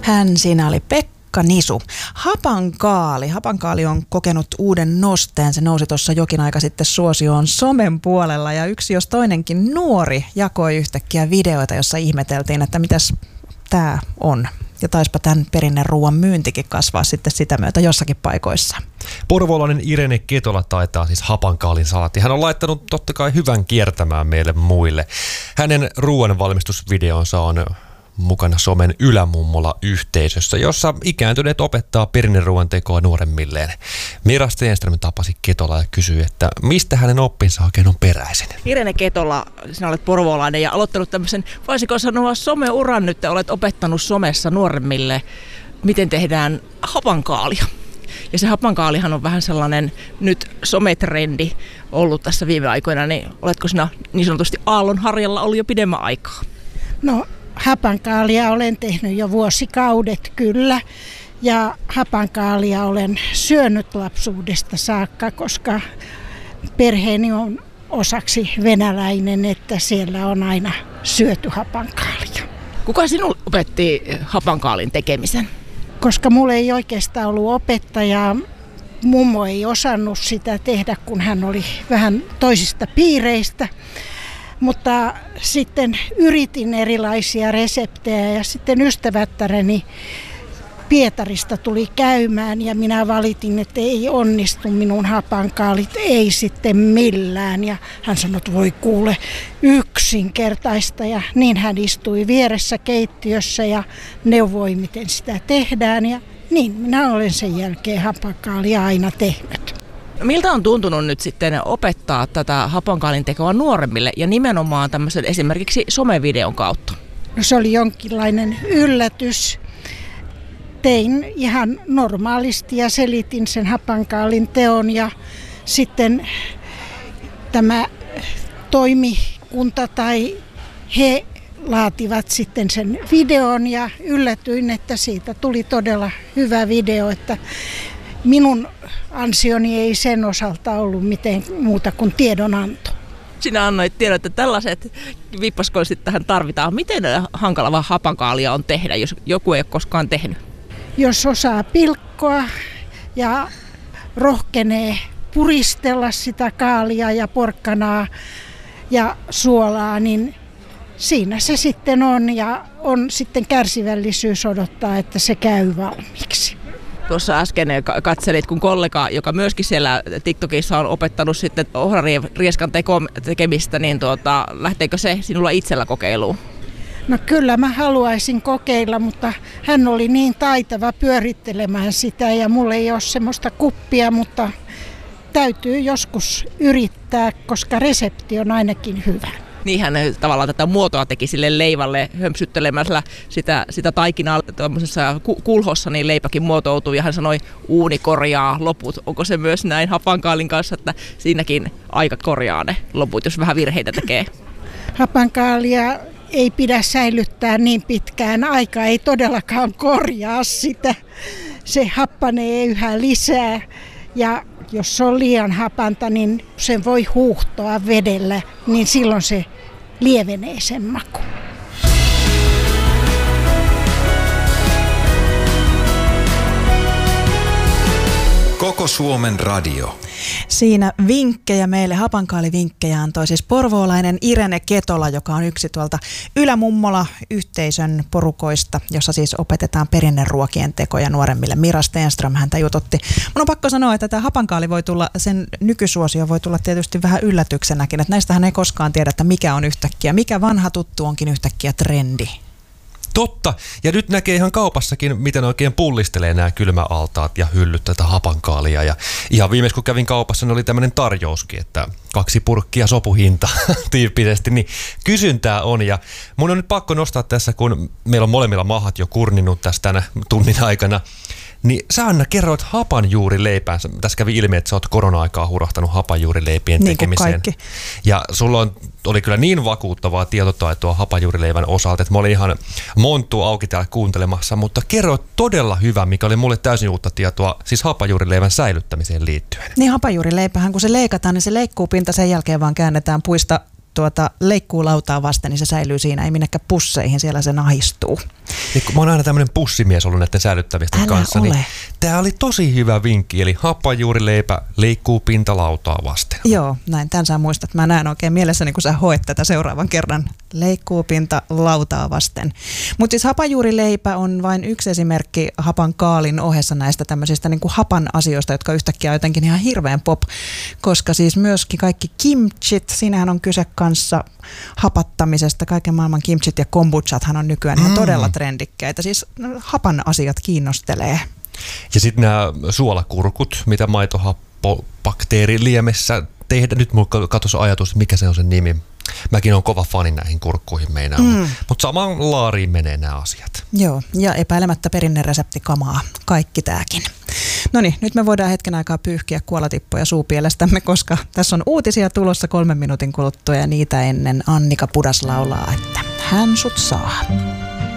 Hän siinä oli Pekka Nisu. Hapankaali. Hapankaali on kokenut uuden nosteen. Se nousi tuossa jokin aika sitten suosioon somen puolella ja yksi jos toinenkin nuori jakoi yhtäkkiä videoita, jossa ihmeteltiin, että mitäs tämä on. Ja taispa tämän perinneruuan myyntikin kasvaa sitten sitä myötä jossakin paikoissa. Porvoolainen Irene Ketola taitaa siis hapankaalin salatti. Hän on laittanut totta kai hyvän kiertämään meille muille. Hänen ruoanvalmistusvideonsa on mukana somen Ylämummola-yhteisössä, jossa ikääntyneet opettaa perinneruoan tekoa nuoremmilleen. Mira Stenström tapasi Ketola ja kysyi, että mistä hänen oppinsa oikein on peräisin. Irene Ketola, sinä olet porvoolainen ja aloittanut tämmöisen, voisiko sanoa someuran nyt, olet opettanut somessa nuoremmille, miten tehdään hapankaalia. Ja se hapankaalihan on vähän sellainen nyt sometrendi ollut tässä viime aikoina, niin oletko sinä niin sanotusti aallonharjalla ollut jo pidemmän aikaa? No, hapankaalia olen tehnyt jo vuosikaudet kyllä ja hapankaalia olen syönyt lapsuudesta saakka, koska perheeni on osaksi venäläinen, että siellä on aina syöty hapankaalia. Kuka sinulle opetti hapankaalin tekemisen? Koska mulla ei oikeastaan ollut opettajaa, mummo ei osannut sitä tehdä, kun hän oli vähän toisista piireistä. Mutta sitten yritin erilaisia reseptejä ja sitten ystävättäreni Pietarista tuli käymään ja minä valitin, että ei onnistu minun hapankaalit, ei sitten millään. Ja hän sanoi, että voi kuule, yksinkertaista ja niin hän istui vieressä keittiössä ja neuvoi, miten sitä tehdään ja niin minä olen sen jälkeen hapankaalia aina tehnyt. Miltä on tuntunut nyt sitten opettaa tätä hapankaalin tekoa nuoremmille ja nimenomaan tämmöisen esimerkiksi somevideon kautta? No se oli jonkinlainen yllätys. Tein ihan normaalisti ja selitin sen hapankaalin teon ja sitten tämä toimikunta tai he laativat sitten sen videon ja yllätyin, että siitä tuli todella hyvä video, että minun ansioni ei sen osalta ollut mitään muuta kuin tiedonanto. Sinä annoit tiedon, että tällaiset vippaskonsit tähän tarvitaan. Miten hankala hapankaalia on tehdä, jos joku ei ole koskaan tehnyt? Jos osaa pilkkoa ja rohkenee puristella sitä kaalia ja porkkanaa ja suolaa, niin siinä se sitten on ja on sitten kärsivällisyys odottaa, että se käy valmiiksi. Tuossa äsken katselit, kun kollega, joka myöskin siellä TikTokissa on opettanut sitten ohrarieskan tekemistä, niin lähteekö se sinulla itsellä kokeiluun? No kyllä mä haluaisin kokeilla, mutta hän oli niin taitava pyörittelemään sitä ja mulla ei ole semmoista kuppia, mutta täytyy joskus yrittää, koska resepti on ainakin hyvä. Niin hän tavallaan tätä muotoa teki sille leivälle hömpsyttelemällä sitä taikinaa tuollaisessa kulhossa, niin leipäkin muotoutui ja hän sanoi uuni korjaa loput. Onko se myös näin hapankaalin kanssa, että siinäkin aika korjaa ne loput, jos vähän virheitä tekee? Hapankaalia ei pidä säilyttää niin pitkään. Aika ei todellakaan korjaa sitä. Se happanee yhä lisää ja jos se on liian hapanta, niin sen voi huuhtoa vedellä, niin silloin se lievenee sen maku. Koko Suomen radio. Siinä vinkkejä meille, hapankaalivinkkejä antoi siis porvoolainen Irene Ketola, joka on yksi tuolta Ylämummola-yhteisön porukoista, jossa siis opetetaan perinneruokien tekoja nuoremmille. Mira Stenström häntä jututti. Mun on pakko sanoa, että tämä hapankaali voi tulla, sen nykysuosio voi tulla tietysti vähän yllätyksenäkin, että näistähän ei koskaan tiedä, että mikä on yhtäkkiä, mikä vanha tuttu onkin yhtäkkiä trendi. Totta. Ja nyt näkee ihan kaupassakin, miten oikein pullistelee nämä kylmäaltaat ja hyllyt tätä hapankaalia. Ja ihan viimeis kun kävin kaupassa, niin oli tämmöinen tarjouskin, että 2 purkkia sopuhinta tyyppisesti. Niin kysyntää on ja mun on nyt pakko nostaa tässä, kun meillä on molemmilla mahat jo kurninut tässä tänä tunnin aikana. Niin sä Anna kerroit hapanjuurileipään. Tässä kävi ilmi, että sä oot korona-aikaa hurahtanut hapanjuurileipien tekemiseen. Niin kuin kaikki. Ja sulla oli kyllä niin vakuuttavaa tietotaitoa hapanjuurileivän osalta, että mä olin ihan monttu auki täällä kuuntelemassa, mutta kerroit todella hyvä, mikä oli mulle täysin uutta tietoa, siis hapanjuurileivän säilyttämiseen liittyen. Niin hapanjuurileipähän, kun se leikataan, niin se leikkuupinta sen jälkeen vaan käännetään puista leikkuu lautaa vasten, niin se säilyy siinä, ei minnekään pusseihin, siellä se nahistuu. Niin, mä oon aina tämmöinen pussimies ollut näiden säilyttävistä kanssa, ole. niin tää oli tosi hyvä vinkki, eli hapanjuurileipä leikkuu pintalautaa vasten. Joo, näin tämän sä muistat. Mä näen oikein mielessäni, kun sä hoet tätä seuraavan kerran. Leikkuu pinta lautaa vasten. Mutta siis hapanjuurileipä on vain yksi esimerkki hapankaalin ohessa näistä tämmöisistä niin kuin hapan asioista, jotka yhtäkkiä on jotenkin ihan hirveän pop, koska siis myöskin kaikki kimchit, siinähän on kyse kanssa hapattamisesta. Kaiken maailman kimchit ja kombuchathan on nykyään ihan todella trendikkäitä. Siis hapan asiat kiinnostelee. Ja sitten nämä suolakurkut, mitä maitohappobakteeriliemessä tehdään. Nyt mulla katosi ajatus, mikä se on sen nimi. Mäkin olen kova fani näihin kurkkuihin meinaan, mutta samaan laariin menee nämä asiat. Joo, ja epäilemättä perinnereseptikamaa, kaikki tääkin. Noniin, nyt me voidaan hetken aikaa pyyhkiä kuolatippoja suupielestämme, koska tässä on uutisia tulossa 3 minuutin kuluttua ja niitä ennen Annika Pudas laulaa, että hän sut saa.